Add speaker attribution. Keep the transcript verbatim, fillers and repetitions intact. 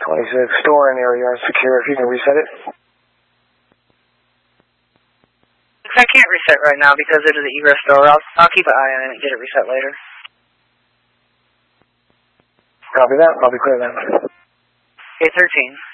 Speaker 1: Well, he said store in area secure. If you can reset it.
Speaker 2: I can't reset right now because it is an egress door. I'll, I'll keep an eye on it and get it reset later.
Speaker 1: Copy that. I'll be clear then.
Speaker 2: Okay, thirteen.